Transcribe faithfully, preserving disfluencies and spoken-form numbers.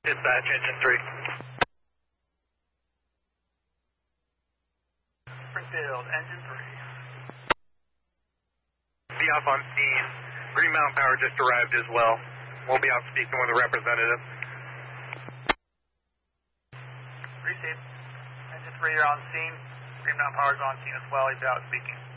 Dispatch, engine three. Springfield, engine three. Be off on scene. Green Mountain Power just arrived as well. We'll be out speaking with a representative. Receive. Engine three, you're on scene. Green Mountain Power's on scene as well. He's out speaking.